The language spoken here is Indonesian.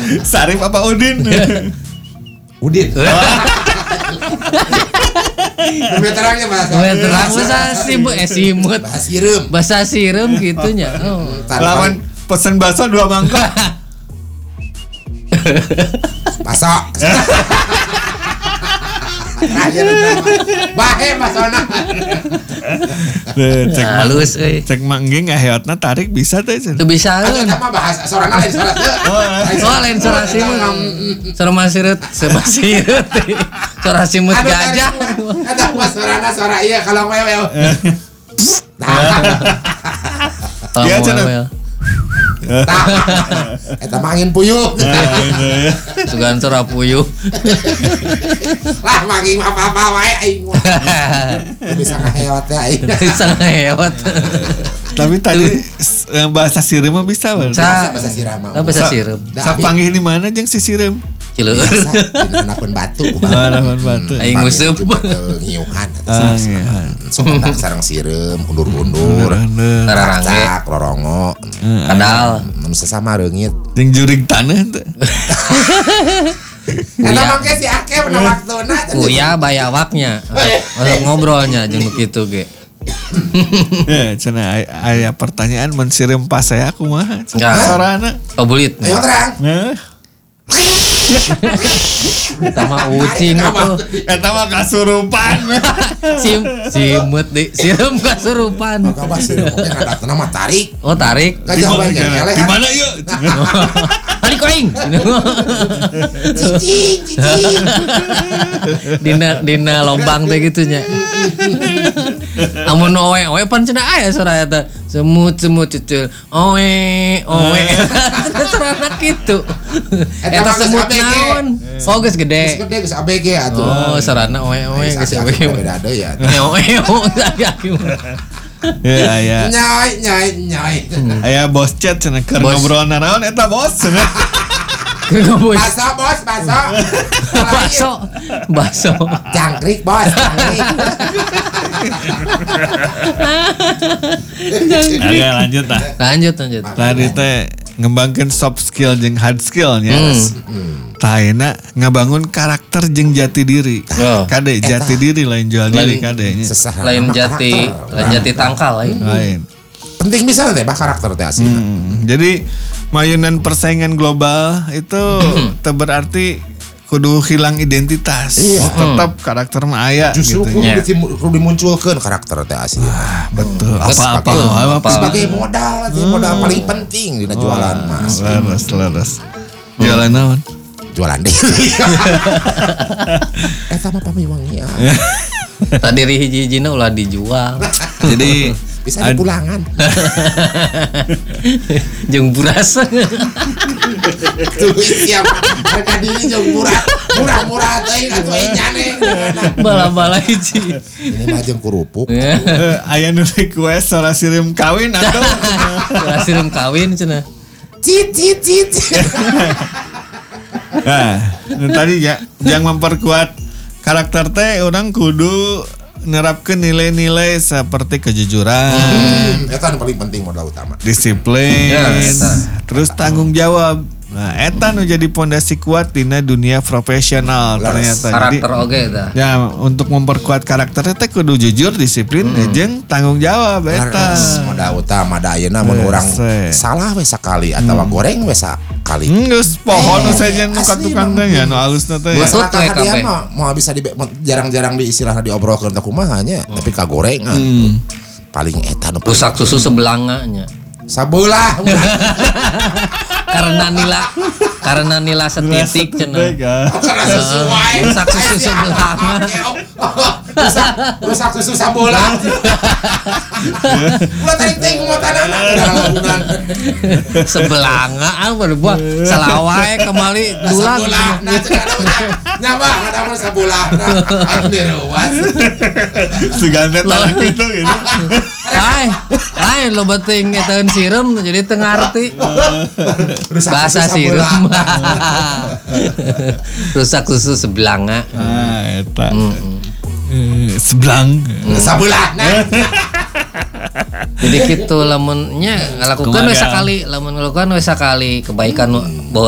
Sarip apa Udin? Udin. Terangnya bahasa. Terang bahasa simut. Bahasa sireum gitunya. Lawan pesen bakso 2 mangkok. Bakso. Bahe basona. Cek halus euy. Cek mangging ngaheotna tarik bisa teh. Teu bisa Eta mah bahasa sorana lain sorat teu. Lain sorat simut. Sorat masirut, semasirut. Sorat simut gajah. Eta mah sorana sora ieu kalau mewel. Iya cenah. Eta mah angin puyuh. Sugan sora puyuh. Lah manging apa-apa wae aing mah. Bisa ngaheot ya aing. Bisa ngaheot. Tapi tadi bahasa sireum mah bisa bener. Bahasa sirama. Bahasa sireum. Sapanggih di mana jeung si sireum? Cileur. Dinapan batu. Napan batu. Aing nguseup. Ngiuhan. Ngiuhan. Sareng sireum, undur-undur. Rarangge, lorongo. Kadal. Nu sesama reungit. Jeung jurig taneuh teh. Eta mah ge si Ake pada waktuna. Kuya bayawaknya. Ngobrolnya jeung begitu ge. Ya, cenah aya pertanyaan mun sireum pas saya kumaha? Sorana. Pabulit. Ayo terang. Eta mah ucing atuh. Eta mah kasurupan. Simut di sireum kasurupan. Maka basi pokoknya ngadatna mah tarik. Oh, tarik. Gajah bae keleh. Di mana yuk? Tarik aing. Cicing. Dina lobang teh gitu nya. Amun oe pan cenah aya sora eta. Semut cucul. Oe. Sorana kitu. Eta semut naon? Oh geus gede. Geus ABG atuh. Oh, sarana oe geus ABG. Beda deui ya. Oe. Ya aya. Nyai. Aya bos chat cenah keur ngobrol naon eta bos cenah. Baso. Jangkrik bos. Oke lanjut lah. Lanjut. Tadi teh ngembangkeun soft skill jeung hard skill nya. Taena ngabangun karakter jeung jati diri. Kade jati diri lain jual diri kade nya. Lain jati tangkal lain. Penting bisa teh bah karakter teh asli. Jadi mayunan persaingan global itu teu berarti kudu hilang identitas. Tetap karakter mah aya justru gitu. kudu dimunculkeun karakter teh asli. Betul. Apa sebagai modal paling penting dina jualan mas. Leres. Jualan naon? Jualan deh. Eta mah pamiwangi. Tadi hiji-hijina ulah dijual. Jadi bisa dipulangan. Jeung buras. Tuh siap. Harga diri jeung murah teh atuh nyane. Bala-bala hiji. Ini mah jeung kurupuk. Aya nu request salah sireum kawin atau salah sireum kawin cenah. Cit. Nah, tadi ya yang memperkuat karakter teh orang kudu nerapkan nilai-nilai seperti kejujuran, eta paling penting modal utama. Disiplin, terus tanggung jawab. Nah, eta nu jadi pondasi kuat dina dunia profesional ternyata. Karakter oge eta. Ya, untuk memperkuat karakter teh kudu jujur, disiplin, jeung tanggung jawab eta. Modal utama da ayeuna mun urang salah we sakali atawa goreng we sakali. Geus pohon nu sajen nu katukang teh nya nu alusna teh. Butut we kabeh. Mau bisa jarang-jarang diistilahna diobrolkeun teh kumaha nya, tapi kagorengan. Paling eta nu rusak susu sebelanga nya. Sabelah. karena nila setitik cenah. Rusak susu sebelanga. Rusak susu sabola. Ulah ting mau tanana. Sebelanga berbuah salah wae kemali dulang. Nyama ada mah sabola. Aku direwas. Segante tanah itu gitu. Lain lo beting ngeteun sireum jadi teu ngarti. Bahasa sireum. Rusak susu sebelanga. Eta. Sebelang. Sabola. Jadi gitu lamunnya ngalakukan we sakali, lamun ngalakukan we sakali kebaikan